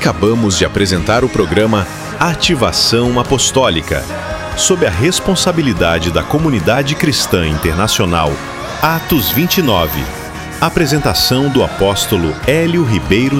Acabamos de apresentar o programa Ativação Apostólica, sob a responsabilidade da Comunidade Cristã Internacional, Atos 29. Apresentação do apóstolo Hélio Ribeiro